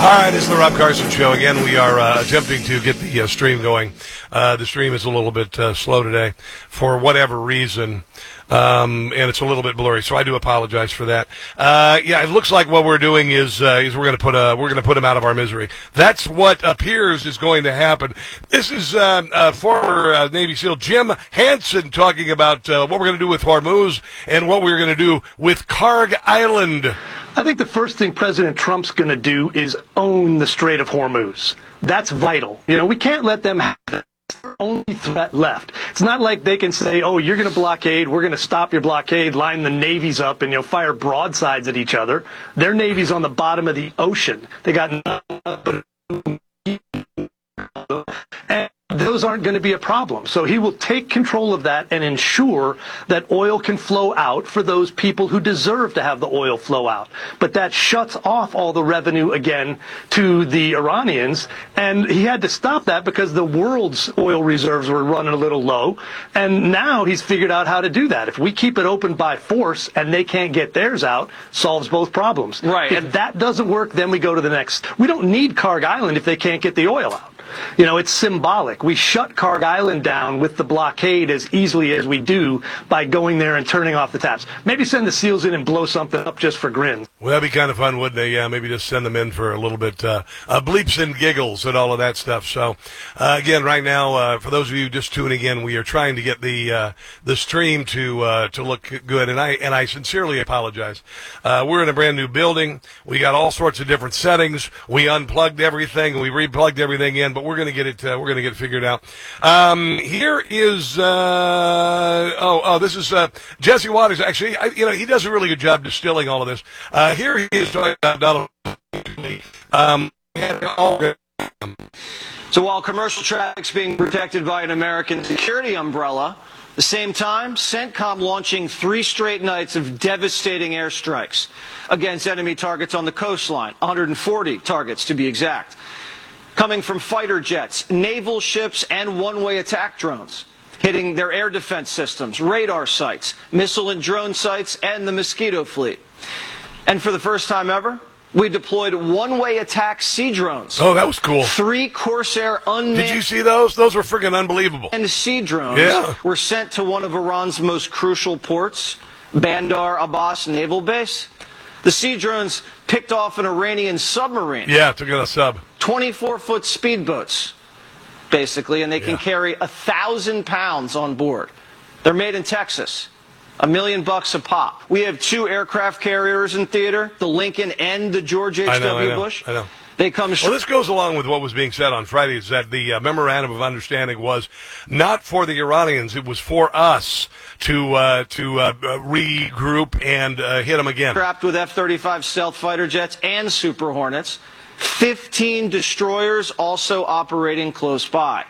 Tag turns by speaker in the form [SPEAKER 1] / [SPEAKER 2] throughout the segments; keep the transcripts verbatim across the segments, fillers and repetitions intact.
[SPEAKER 1] All right, it's the Rob Carson Show. Again, we are uh, attempting to get the uh, stream going. Uh, the stream is a little bit uh, slow today for whatever reason, um, and it's a little bit blurry, so I do apologize for that. Uh, yeah, it looks like what we're doing is uh, is we're going to put uh, we're going to put him out of our misery. That's what appears is going to happen. This is uh, uh, former uh, Navy SEAL Jim Hansen talking about uh, what we're going to do with Hormuz and what we're going to do with Kharg Island.
[SPEAKER 2] I think the first thing President Trump's going to do is own the Strait of Hormuz. That's vital. You know, we can't let them have the only threat left. It's not like they can say, oh, you're going to blockade, we're going to stop your blockade, line the navies up and, you know, fire broadsides at each other. Their navy's on the bottom of the ocean. They got nothing but and those aren't going to be a problem. So he will take control of that and ensure that oil can flow out for those people who deserve to have the oil flow out. But that shuts off all the revenue again to the Iranians. And he had to stop that because the world's oil reserves were running a little low. And now he's figured out how to do that. If we keep it open by force and they can't get theirs out, solves both problems.
[SPEAKER 3] Right.
[SPEAKER 2] If that doesn't work, then we go to the next. We don't need Kharg Island if they can't get the oil out. You know, it's symbolic. We shut Kharg Island down with the blockade as easily as we do by going there and turning off the taps. Maybe send the SEALs in and blow something up just for grins.
[SPEAKER 1] Well, that'd be kind of fun, wouldn't they? Yeah, maybe just send them in for a little bit uh, uh, bleeps and giggles and all of that stuff. So, uh, again, right now, uh, for those of you just tuning in, we are trying to get the uh, the stream to uh, to look good, and I and I sincerely apologize. Uh, we're in a brand new building. We got all sorts of different settings. We unplugged everything. We replugged everything in, but we're going to get it. Uh, we're going to get it figured out. Um, here is uh, oh oh this is uh, Jesse Waters. Actually, I, you know, he does a really good job distilling all of this. Uh, here he is talking about Donald. Um,
[SPEAKER 3] so while commercial traffic's being protected by an American security umbrella, at the same time, CENTCOM launching three straight nights of devastating airstrikes against enemy targets on the coastline, one hundred forty targets to be exact, coming from fighter jets, naval ships, and one-way attack drones, hitting their air defense systems, radar sites, missile and drone sites, and the Mosquito fleet. And for the first time ever, we deployed one-way attack sea drones.
[SPEAKER 1] Oh, that was cool.
[SPEAKER 3] Three Corsair unmanned...
[SPEAKER 1] Did you see those? Those were freaking unbelievable.
[SPEAKER 3] And sea drones
[SPEAKER 1] yeah.
[SPEAKER 3] were sent to one of Iran's most crucial ports, Bandar Abbas Naval Base. The sea drones picked off an Iranian submarine.
[SPEAKER 1] Yeah, took it a sub.
[SPEAKER 3] twenty-four foot speedboats, basically, and they can
[SPEAKER 1] yeah.
[SPEAKER 3] carry a thousand pounds on board. They're made in Texas. A million bucks a pop. We have two aircraft carriers in theater, the Lincoln and the George H W
[SPEAKER 1] I know, I know,
[SPEAKER 3] Bush.
[SPEAKER 1] I know.
[SPEAKER 3] They come.
[SPEAKER 1] Well, this goes along with what was being said on Friday, is that the uh, memorandum of understanding was not for the Iranians, it was for us to uh, to uh, regroup and uh, hit them again.
[SPEAKER 3] Strapped with F thirty-five stealth fighter jets and Super Hornets, fifteen destroyers also operating close by.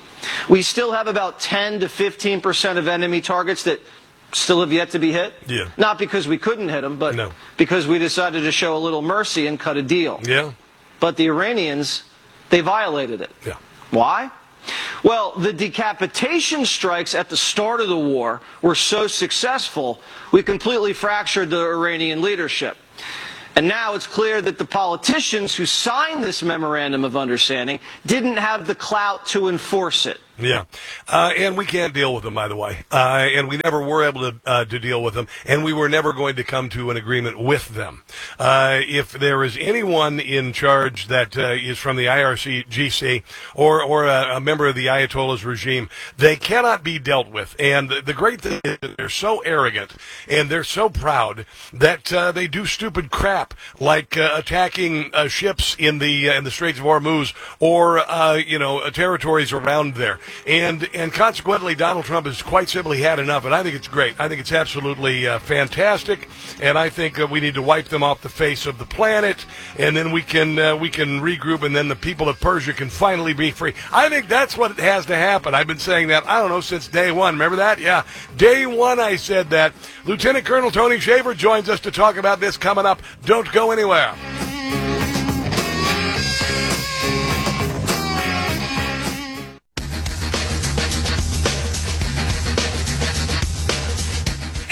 [SPEAKER 3] We still have about ten to fifteen percent of enemy targets that still have yet to be hit.
[SPEAKER 1] Yeah.
[SPEAKER 3] Not because we couldn't hit them, but
[SPEAKER 1] no.
[SPEAKER 3] because we decided to show a little mercy and cut a deal.
[SPEAKER 1] Yeah.
[SPEAKER 3] But the Iranians, they violated it.
[SPEAKER 1] Yeah.
[SPEAKER 3] Why? Well, the decapitation strikes at the start of the war were so successful, we completely fractured the Iranian leadership. And now it's clear that the politicians who signed this memorandum of understanding didn't have the clout to enforce it.
[SPEAKER 1] Yeah, uh, and we can't deal with them, by the way, uh, and we never were able to uh, to deal with them, and we were never going to come to an agreement with them. Uh, if there is anyone in charge that uh, is from the I R G C or or a, a member of the Ayatollah's regime, they cannot be dealt with. And the, the great thing is that they're so arrogant and they're so proud that uh, they do stupid crap like uh, attacking uh, ships in the uh, in the Straits of Hormuz or uh, you know uh, territories around there. And and consequently, Donald Trump has quite simply had enough, and I think it's great. I think it's absolutely uh, fantastic, and I think uh, we need to wipe them off the face of the planet, and then we can uh, we can regroup, and then the people of Persia can finally be free. I think that's what has to happen. I've been saying that, I don't know, since day one. Remember that? Yeah. Day one I said that. Lieutenant Colonel Tony Shaver joins us to talk about this coming up. Don't go anywhere.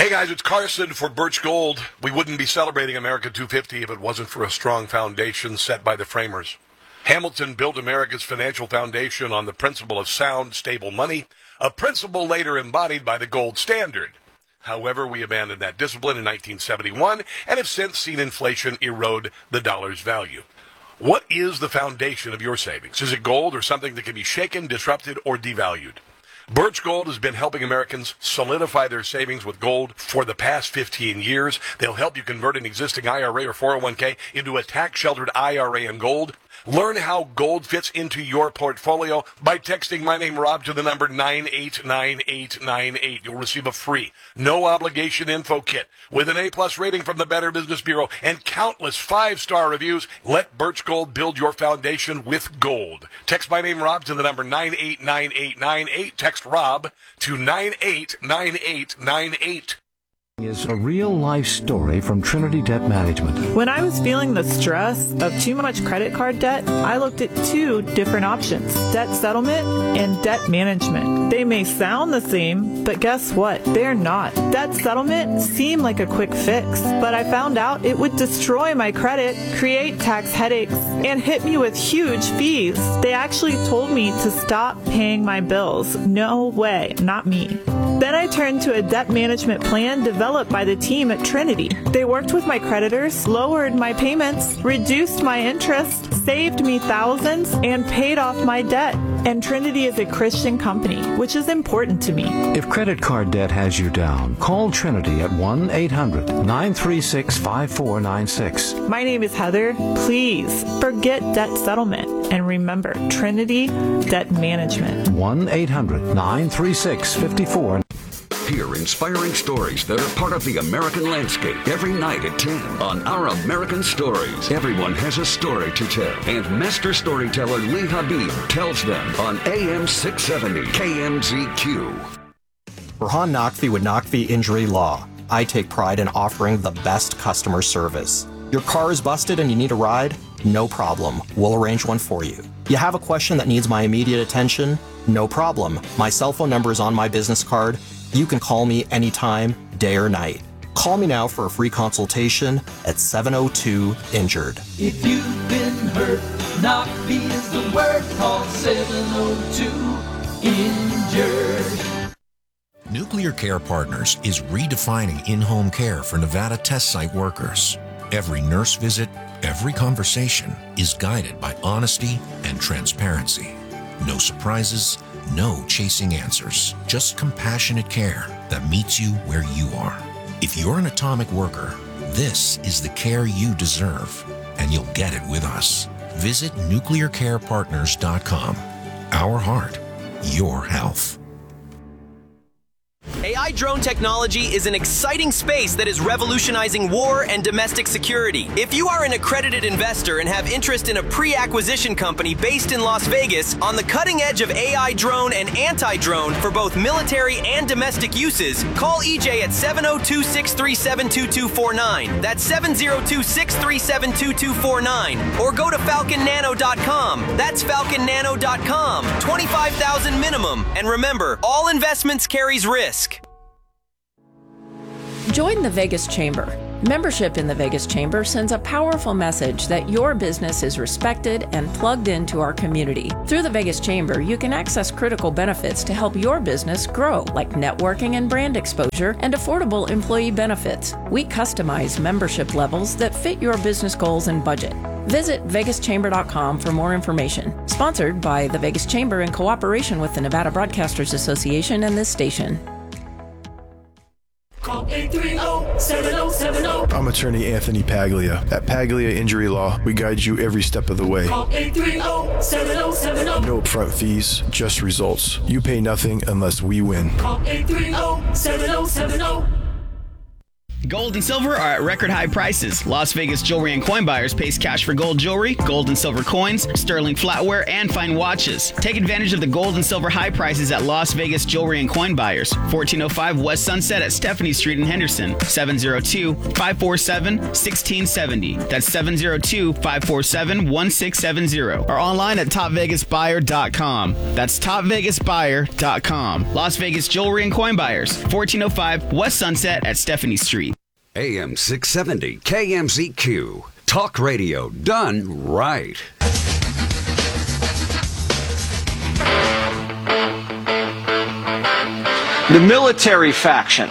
[SPEAKER 1] Hey guys, it's Carson for Birch Gold. We wouldn't be celebrating America two fifty if it wasn't for a strong foundation set by the framers. Hamilton built America's financial foundation on the principle of sound, stable money, a principle later embodied by the gold standard. However, we abandoned that discipline in nineteen seventy-one and have since seen inflation erode the dollar's value. What is the foundation of your savings? Is it gold or something that can be shaken, disrupted, or devalued? Birch Gold has been helping Americans solidify their savings with gold for the past fifteen years. They'll help you convert an existing I R A or four oh one k into a tax-sheltered I R A in gold. Learn how gold fits into your portfolio by texting my name, Rob, to the number nine eight nine eight nine eight. You'll receive a free, no-obligation info kit with an A-plus rating from the Better Business Bureau and countless five-star reviews. Let Birch Gold build your foundation with gold. Text my name, Rob, to the number nine eight nine eight nine eight. Text Rob to nine eight nine eight nine eight.
[SPEAKER 4] Is a real-life story from Trinity Debt Management.
[SPEAKER 5] When I was feeling the stress of too much credit card debt, I looked at two different options, debt settlement and debt management. They may sound the same, but guess what? They're not. Debt settlement seemed like a quick fix, but I found out it would destroy my credit, create tax headaches, and hit me with huge fees. They actually told me to stop paying my bills. No way, not me. Then I turned to a debt management plan developed by the team at Trinity. They worked with my creditors, lowered my payments, reduced my interest, saved me thousands, and paid off my debt. And Trinity is a Christian company, which is important to me.
[SPEAKER 4] If credit card debt has you down, call Trinity at one eight hundred nine three six five four nine six.
[SPEAKER 5] My name is Heather. Please forget debt settlement and remember Trinity Debt Management.
[SPEAKER 4] one eight hundred nine three six five four.
[SPEAKER 6] Hear inspiring stories that are part of the American landscape every night at ten on Our American Stories. Everyone has a story to tell, and master storyteller Lee Habib tells them on A M six seventy K M Z Q.
[SPEAKER 7] Burhan Naqvi with Naqvi Injury Law. I take pride in offering the best customer service. Your car is busted and you need a ride? No problem. We'll arrange one for you. You have a question that needs my immediate attention? No problem. My cell phone number is on my business card. You can call me anytime, day or night. Call me now for a free consultation at seven oh two injured.
[SPEAKER 8] If you've been hurt, Naqvi is the word. Call seven oh two injured.
[SPEAKER 9] Nuclear Care Partners is redefining in-home care for Nevada test site workers. Every nurse visit, every conversation is guided by honesty and transparency. No surprises, no chasing answers, just compassionate care that meets you where you are. If you're an atomic worker, this is the care you deserve, and you'll get it with us. Visit nuclear care partners dot com. Our heart, your health.
[SPEAKER 10] A I drone technology is an exciting space that is revolutionizing war and domestic security. If you are an accredited investor and have interest in a pre-acquisition company based in Las Vegas on the cutting edge of A I drone and anti-drone for both military and domestic uses, call E J at seven oh two, six three seven, two two four nine. That's seven oh two, six three seven, two two four nine. Or go to falcon nano dot com. That's falcon nano dot com. twenty-five thousand dollars minimum. And remember, all investments carries risk.
[SPEAKER 11] Join the Vegas Chamber. Membership in the Vegas Chamber sends a powerful message that your business is respected and plugged into our community. Through the Vegas Chamber, you can access critical benefits to help your business grow, like networking and brand exposure and affordable employee benefits. We customize membership levels that fit your business goals and budget. Visit vegas chamber dot com for more information. Sponsored by the Vegas Chamber in cooperation with the Nevada Broadcasters Association and this station.
[SPEAKER 8] Call eight three zero, seven zero seven zero.
[SPEAKER 12] I'm attorney Anthony Paglia. At Paglia Injury Law, we guide you every step of the way.
[SPEAKER 8] Call eight three zero, seven zero seven zero.
[SPEAKER 12] No upfront fees, just results. You pay nothing unless we win.
[SPEAKER 8] Call eight three zero, seven zero seven zero.
[SPEAKER 13] Gold and silver are at record high prices. Las Vegas jewelry and coin buyers pays cash for gold jewelry, gold and silver coins, sterling flatware, and fine watches. Take advantage of the gold and silver high prices at Las Vegas jewelry and coin buyers. fourteen oh five West Sunset at Stephanie Street in Henderson. seven oh two, five four seven, one six seven oh. That's seven oh two, five four seven, one six seven oh. Or online at top vegas buyer dot com. That's top vegas buyer dot com. Las Vegas jewelry and coin buyers. fourteen oh five West Sunset at Stephanie Street.
[SPEAKER 6] A M six seventy K M Z Q. Talk radio done right.
[SPEAKER 3] The military faction,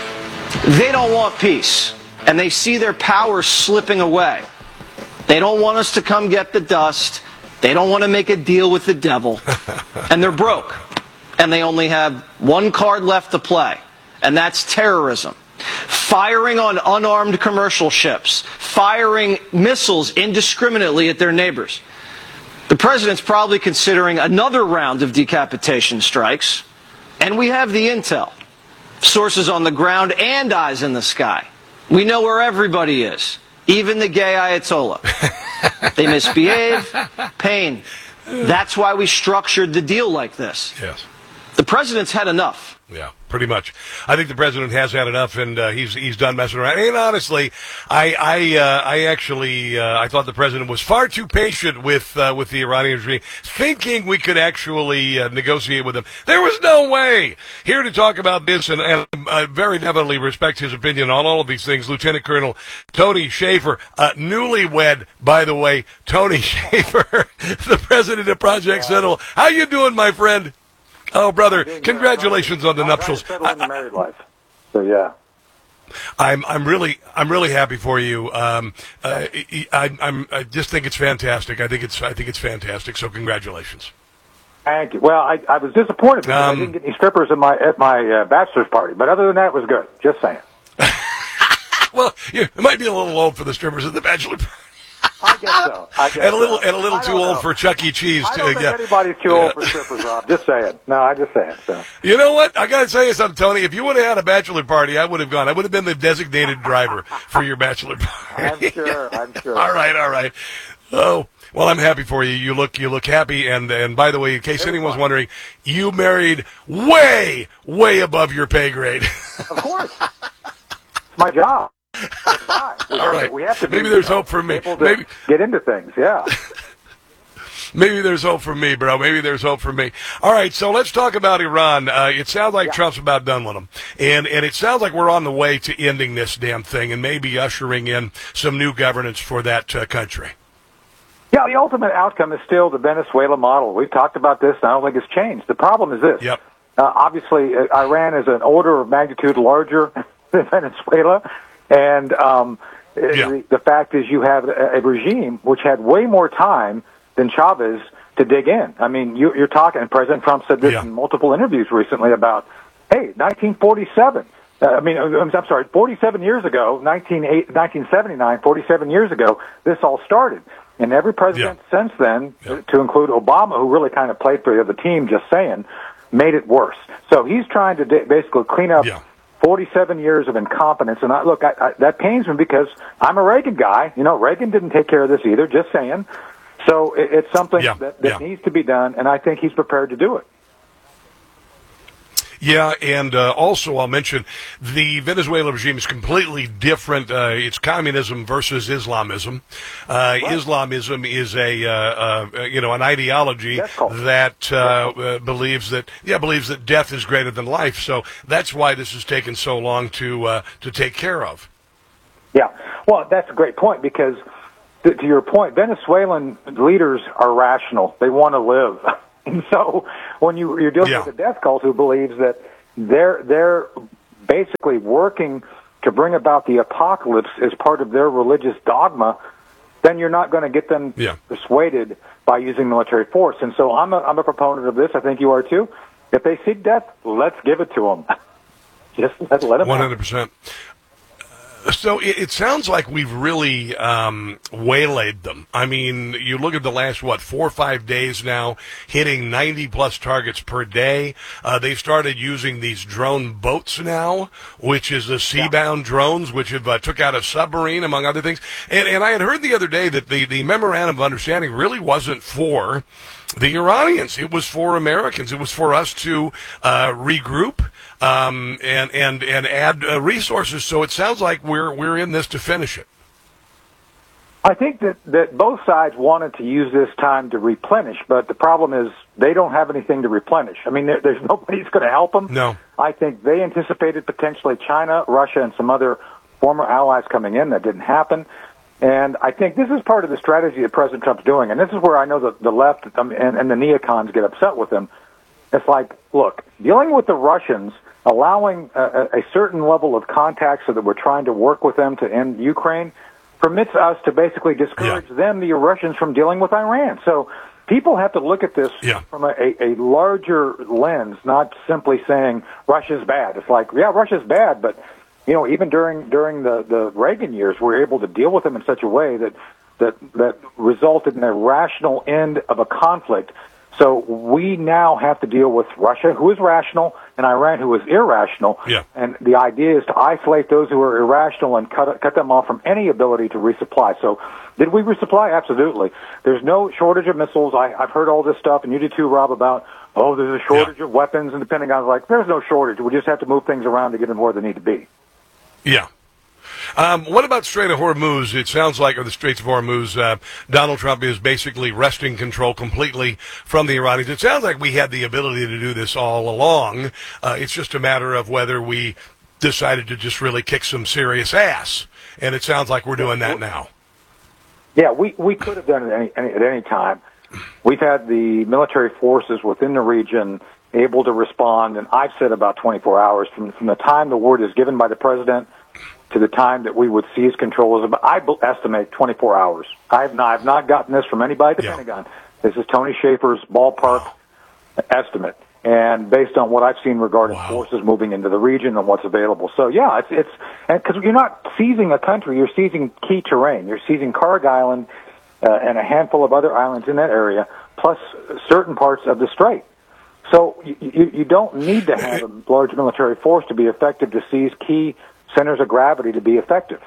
[SPEAKER 3] they don't want peace, and they see their power slipping away. They don't want us to come get the dust. They don't want to make a deal with the devil. And they're broke. And they only have one card left to play, and that's terrorism. Firing on unarmed commercial ships, firing missiles indiscriminately at their neighbors. The president's probably considering another round of decapitation strikes, and we have the intel. Sources on the ground and eyes in the sky. We know where everybody is, even the gay Ayatollah. They misbehave, pain. That's why we structured the deal like this.
[SPEAKER 1] Yes.
[SPEAKER 3] The president's had enough.
[SPEAKER 1] Yeah, pretty much. I think the president has had enough, and uh, he's he's done messing around. And honestly, I I uh, I actually uh, I thought the president was far too patient with uh, with the Iranian regime, thinking we could actually uh, negotiate with them. There was no way. Here to talk about this, and, and I very definitely respect his opinion on all of these things, Lieutenant Colonel Tony Shaffer, uh, newlywed, by the way, Tony Shaffer, the president of Project Sentinel. How you doing, my friend? Oh, brother! Congratulations on the nuptials.
[SPEAKER 14] In the married life. So yeah,
[SPEAKER 1] I'm I'm really I'm really happy for you. Um, uh, I I'm I just think it's fantastic. I think it's I think it's fantastic. So congratulations.
[SPEAKER 14] Thank you. Well, I I was disappointed because um, I didn't get any strippers at my at my uh, bachelor's party, but other than that, it was good. Just saying.
[SPEAKER 1] Well, you it might be a little old for the strippers at the bachelor party.
[SPEAKER 14] I guess so. I guess
[SPEAKER 1] and a little
[SPEAKER 14] so.
[SPEAKER 1] and a little too old know. for Chuck E. Cheese.
[SPEAKER 14] I don't
[SPEAKER 1] too.
[SPEAKER 14] think
[SPEAKER 1] yeah.
[SPEAKER 14] anybody's too old for strippers, Rob. Just saying. No, I just saying. So.
[SPEAKER 1] You know what? I got to tell you something, Tony. If you would have had a bachelor party, I would have gone. I would have been the designated driver for your bachelor party.
[SPEAKER 14] I'm sure. I'm sure.
[SPEAKER 1] all right. All right. Oh. Well, I'm happy for you. You look, you look happy. And and by the way, in case anyone's wondering, you married way, way above your pay grade.
[SPEAKER 14] Of course. It's my job.
[SPEAKER 1] All right.
[SPEAKER 14] We have to be,
[SPEAKER 1] Maybe there's
[SPEAKER 14] you know,
[SPEAKER 1] hope for me.
[SPEAKER 14] able to
[SPEAKER 1] Maybe
[SPEAKER 14] get into things. Yeah.
[SPEAKER 1] Maybe there's hope for me, bro. Maybe there's hope for me. All right, so let's talk about Iran. Uh, it sounds like yeah. Trump's about done with them. And and it sounds like we're on the way to ending this damn thing and maybe ushering in some new governance for that uh, country.
[SPEAKER 14] Yeah, the ultimate outcome is still the Venezuela model. We've talked about this, and I don't think it's changed. The problem is this.
[SPEAKER 1] Yep.
[SPEAKER 14] Uh, obviously, uh, Iran is an order of magnitude larger than Venezuela. And um,
[SPEAKER 1] yeah.
[SPEAKER 14] the, the fact is you have a, a regime which had way more time than Chavez to dig in. I mean, you, you're talking, and President Trump said this
[SPEAKER 1] yeah.
[SPEAKER 14] in multiple interviews recently about, hey, nineteen forty-seven. Uh, I mean, I'm sorry, forty-seven years ago, nineteen seventy-nine, forty-seven years ago, this all started. And every president yeah. since then, yeah. to include Obama, who really kind of played for the other team, just saying, made it worse. So he's trying to d- basically clean up
[SPEAKER 1] yeah.
[SPEAKER 14] forty-seven years of incompetence. And I, look, I, I, that pains me because I'm a Reagan guy. You know, Reagan didn't take care of this either, just saying. So it, it's something
[SPEAKER 1] yeah.
[SPEAKER 14] that, that
[SPEAKER 1] yeah.
[SPEAKER 14] needs to be done, and I think he's prepared to do it.
[SPEAKER 1] Yeah, and uh, also I'll mention the Venezuela regime is completely different. Uh, it's communism versus Islamism. Uh, right. Islamism is a uh, uh, you know an ideology that uh, uh, believes that yeah believes that death is greater than life. So that's why this has taken so long to uh, to take care of.
[SPEAKER 14] Yeah, well, that's a great point because to, to your point, Venezuelan leaders are rational. They want to live. And so when you, you're dealing
[SPEAKER 1] yeah.
[SPEAKER 14] with a death cult who believes that they're they're basically working to bring about the apocalypse as part of their religious dogma, then you're not going to get them
[SPEAKER 1] yeah.
[SPEAKER 14] persuaded by using military force. And so I'm a, I'm a proponent of this. I think you are too. If they seek death, let's give it to them. Just let, let them
[SPEAKER 1] one hundred percent. So it, it sounds like we've really um, waylaid them. I mean, you look at the last, what, four or five days now, hitting ninety-plus targets per day. Uh, they've started using these drone boats now, which is the sea-bound drones, which have uh, took out a submarine, among other things. And, and I had heard the other day that the, the memorandum of understanding really wasn't for the Iranians. It was for Americans. It was for us to uh, regroup um, and and and add uh, resources. So it sounds like we're we're in this to finish it.
[SPEAKER 14] I think that, that both sides wanted to use this time to replenish, but the problem is they don't have anything to replenish. I mean, there, there's nobody who's going to help them.
[SPEAKER 1] No.
[SPEAKER 14] I think they anticipated potentially China, Russia, and some other former allies coming in. That didn't happen. And I think this is part of the strategy that President Trump's doing. And this is where I know that the left um, and, and the neocons get upset with him. It's like, look, dealing with the Russians, allowing a, a certain level of contact so that we're trying to work with them to end Ukraine, permits us to basically discourage yeah. them, the Russians, from dealing with Iran. So people have to look at this yeah. from a, a, a larger lens, not simply saying Russia's bad. It's like, yeah, Russia's bad, but you know, even during during the, the Reagan years, we were able to deal with them in such a way that, that that resulted in a rational end of a conflict. So we now have to deal with Russia, who is rational, and Iran, who is irrational.
[SPEAKER 1] Yeah.
[SPEAKER 14] And the idea is to isolate those who are irrational and cut cut them off from any ability to resupply. So did we resupply? Absolutely. There's no shortage of missiles. I, I've heard all this stuff, and you did too, Rob, about, oh, there's a shortage yeah. of weapons, and the Pentagon's like, there's no shortage. We just have to move things around to get them where they need to be.
[SPEAKER 1] Yeah. Um, what about Strait of Hormuz? It sounds like, or the Straits of Hormuz, uh, Donald Trump is basically wresting control completely from the Iranians. It sounds like we had the ability to do this all along. Uh, it's just a matter of whether we decided to just really kick some serious ass. And it sounds like we're doing that now.
[SPEAKER 14] Yeah, we, we could have done it any, any, at any time. We've had the military forces within the region able to respond, and I've said about twenty-four hours from from the time the word is given by the president to the time that we would seize control is about, I estimate twenty-four hours. I have not, I've not gotten this from anybody at the yeah. Pentagon. This is Tony Schaefer's ballpark wow. estimate, and based on what I've seen regarding wow. forces moving into the region and what's available. So yeah, it's it's because you're not seizing a country, you're seizing key terrain. You're seizing Karg Island uh, and a handful of other islands in that area, plus certain parts of the strait. So you, you, you don't need to have a large military force to be effective to seize key centers of gravity to be effective.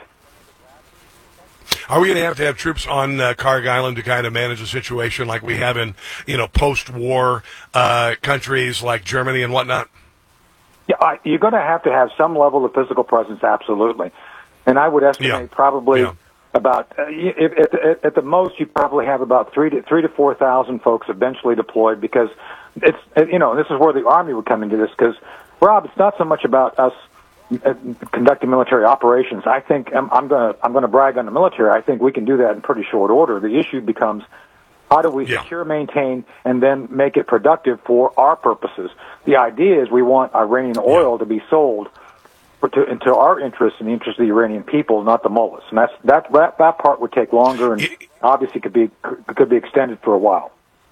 [SPEAKER 1] Are we going to have to have troops on uh, Karg Island to kind of manage the situation like we have in, you know, post-war uh, countries like Germany and whatnot?
[SPEAKER 14] Yeah, I, you're going to have to have some level of physical presence, absolutely. And I would estimate
[SPEAKER 1] yeah.
[SPEAKER 14] probably
[SPEAKER 1] yeah.
[SPEAKER 14] about uh, if, at, at, at the most you probably have about three to three to four thousand folks eventually deployed, because it's you know this is where the Army would come into this, because Rob, it's not so much about us uh, conducting military operations. I think I'm, I'm going to I'm going to brag on the military. I think we can do that in pretty short order. The issue becomes how do we
[SPEAKER 1] yeah.
[SPEAKER 14] secure, maintain, and then make it productive for our purposes. The idea is we want Iranian oil yeah. to be sold for, to, into our interest and the interest of the Iranian people, not the mullahs. And that's that that, that part would take longer, and it, obviously could be could be extended for a while.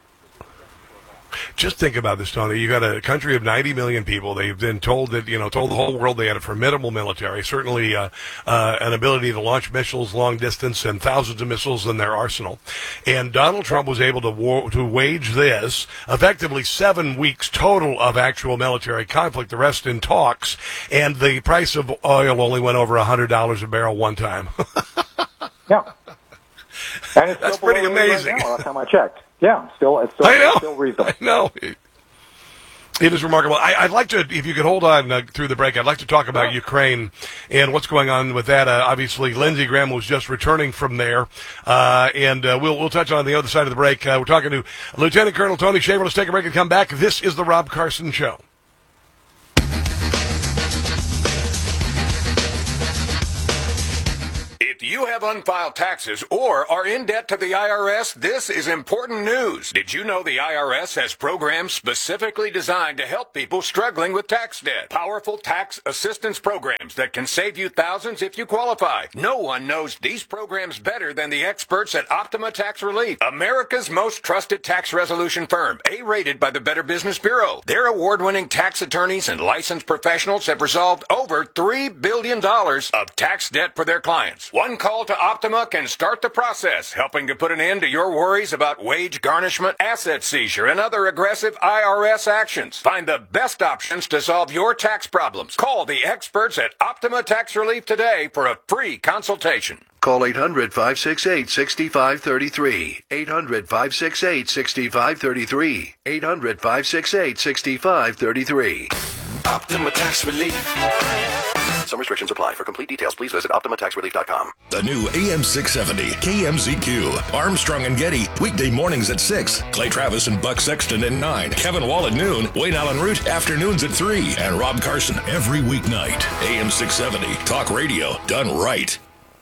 [SPEAKER 1] Just think about this, Tony. You got a country of ninety million people. They've been told that, you know, told the whole world they had a formidable military, certainly uh, uh, an ability to launch missiles long distance and thousands of missiles in their arsenal. And Donald Trump was able to war, to wage this effectively seven weeks total of actual military conflict, the rest in talks, and the price of oil only went over one hundred dollars a barrel one time.
[SPEAKER 14] yeah. And it's
[SPEAKER 1] That's pretty amazing.
[SPEAKER 14] Right now, last time I checked. Yeah, still, it's still,
[SPEAKER 1] I know.
[SPEAKER 14] It's still reasonable.
[SPEAKER 1] I know. It, it is remarkable. I, I'd like to, if you could hold on uh, through the break, I'd like to talk about Ukraine and what's going on with that. Uh, obviously, Lindsey Graham was just returning from there, uh, and uh, we'll we'll touch on the other side of the break. Uh, we're talking to Lieutenant Colonel Tony Schaefer. Let's take a break and come back. This is the Rob Carson Show.
[SPEAKER 15] you have unfiled taxes or are in debt to the I R S, this is important news. Did you know the I R S has programs specifically designed to help people struggling with tax debt? Powerful tax assistance programs that can save you thousands if you qualify. No one knows these programs better than the experts at Optima Tax Relief, America's most trusted tax resolution firm, A-rated by the Better Business Bureau. Their award-winning tax attorneys and licensed professionals have resolved over three billion dollars of tax debt for their clients. One call to Optima can start the process, helping to put an end to your worries about wage garnishment, asset seizure, and other aggressive I R S actions. Find the best options to solve your tax problems. Call the experts at Optima Tax Relief today for a free consultation.
[SPEAKER 16] Call eight hundred, five six eight, six five three three. eight hundred, five six eight, six five three three. eight hundred, five six eight, six five three three.
[SPEAKER 15] Optima Tax Relief.
[SPEAKER 16] Some restrictions apply. For complete details, please visit Optima Tax Relief dot com.
[SPEAKER 17] The new A M six seventy K M Z Q. Armstrong and Getty, weekday mornings at six. Clay Travis and Buck Sexton at nine. Kevin Wall at noon. Wayne Allen Root, afternoons at three. And Rob Carson every weeknight. A M six seventy. Talk radio done right.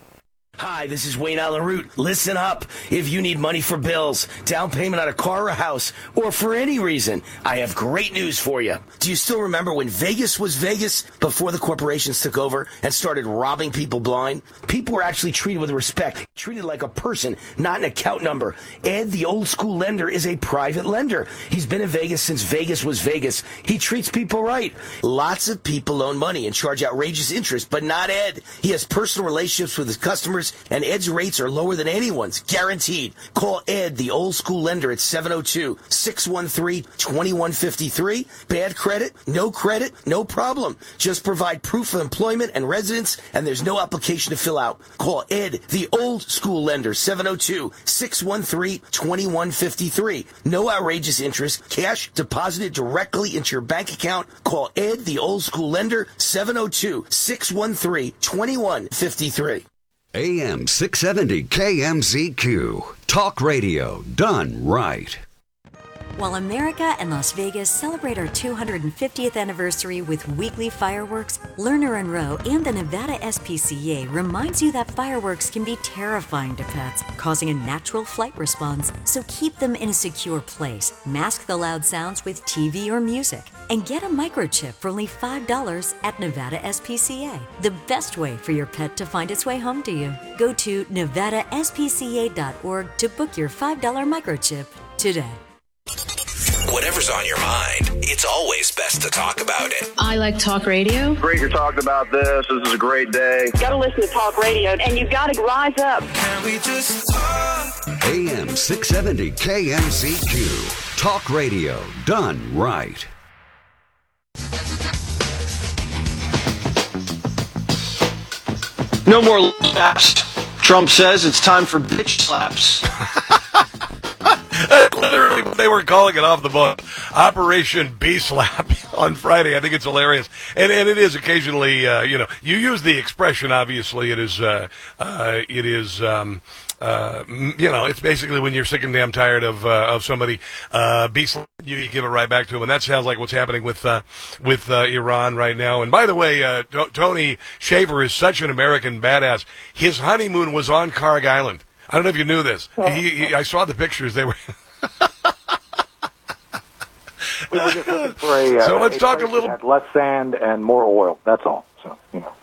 [SPEAKER 18] Hi, this is Wayne Allen Root. Listen up. If you need money for bills, down payment on a car or house, or for any reason, I have great news for you. Do you still remember when Vegas was Vegas before the corporations took over and started robbing people blind? People were actually treated with respect, treated like a person, not an account number. Ed, the old school lender, is a private lender. He's been in Vegas since Vegas was Vegas. He treats people right. Lots of people loan money and charge outrageous interest, but not Ed. He has personal relationships with his customers, and Ed's rates are lower than anyone's, guaranteed. Call Ed, the old school lender, at seven oh two, six one three, two one five three. Bad credit? No credit? No problem. Just provide proof of employment and residence, and there's no application to fill out. Call Ed, the old school lender, seven oh two, six one three, two one five three. No outrageous interest. Cash deposited directly into your bank account. Call Ed, the old school lender, seven oh two, six one three, two one five three.
[SPEAKER 6] A M six seventy K M Z Q. Talk radio done right.
[SPEAKER 19] While America and Las Vegas celebrate our two hundred fiftieth anniversary with weekly fireworks, Lerner and Rowe and the Nevada S P C A reminds you that fireworks can be terrifying to pets, causing a natural flight response. So keep them in a secure place, mask the loud sounds with T V or music, and get a microchip for only five dollars at Nevada S P C A. The best way for your pet to find its way home to you. Go to nevada s p c a dot org to book your five dollar microchip today.
[SPEAKER 20] Whatever's on your mind, it's always best to talk about it.
[SPEAKER 21] I like talk radio.
[SPEAKER 22] Great you're talking about this. This is a great day.
[SPEAKER 23] Got to listen to talk radio, and you got to rise up.
[SPEAKER 20] Can we just talk?
[SPEAKER 6] A M six seventy K M Z Q. Talk radio done right.
[SPEAKER 3] No more slaps. Trump says it's time for bitch slaps.
[SPEAKER 1] Literally, they were calling it off the book, Operation B-Slap on Friday. I think it's hilarious, and and it is occasionally. Uh, you know, you use the expression. Obviously, it is. Uh, uh, it is. Um, uh, you know, it's basically when you're sick and damn tired of uh, of somebody uh, B-Slap, you give it right back to them, and that sounds like what's happening with uh, with uh, Iran right now. And by the way, uh, T- Tony Shaver is such an American badass. His honeymoon was on Carg Island. I don't know if you knew this. He, he, I saw the pictures. They were.
[SPEAKER 14] We were just looking for a, uh,
[SPEAKER 1] so let's
[SPEAKER 14] a
[SPEAKER 1] talk a
[SPEAKER 14] place
[SPEAKER 1] little.
[SPEAKER 14] that had less sand and more oil. That's all. So you know.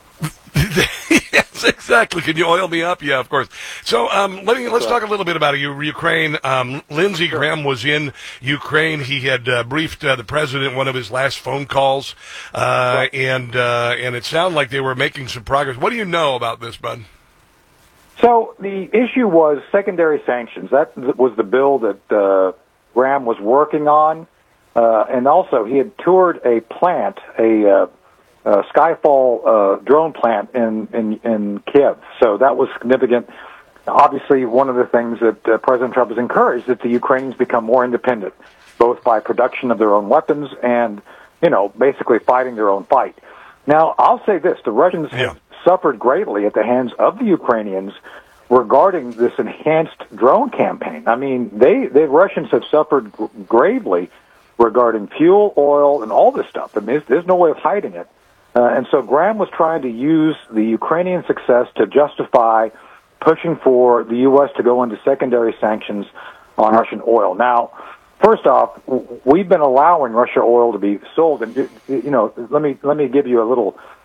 [SPEAKER 1] Yes, exactly. Can you oil me up? Yeah, of course. So um, let me let's
[SPEAKER 14] Sure.
[SPEAKER 1] talk a little bit about Ukraine. Um, Lindsey Graham was in Ukraine. He had uh, briefed uh, the president one of his last phone calls, uh, and uh, and it sounded like they were making some progress. What do you know about this, bud?
[SPEAKER 14] So the issue was secondary sanctions. That was the bill that uh, Graham was working on, uh, and also he had toured a plant, a, uh, a Skyfall uh, drone plant in, in in Kiev. So that was significant. Obviously, one of the things that uh, President Trump has encouraged that the Ukrainians become more independent, both by production of their own weapons and, you know, basically fighting their own fight. Now, I'll say this: the Russians
[SPEAKER 1] Yeah.
[SPEAKER 14] have suffered greatly at the hands of the Ukrainians regarding this enhanced drone campaign. I mean, they the Russians have suffered g- gravely regarding fuel, oil, and all this stuff. I mean, there's, there's no way of hiding it. Uh, and so Graham was trying to use the Ukrainian success to justify pushing for the U S to go into secondary sanctions on Russian oil. Now, first off, we've been allowing Russia oil to be sold, and you know, let me let me give you a little